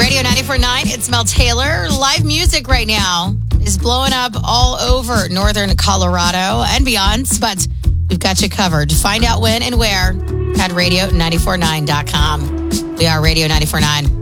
Radio 94.9. It's Mel Taylor. Live music right now is blowing up all over northern Colorado and beyond, but we've got you covered. Find out when and where at radio949.com. We are Radio 94.9.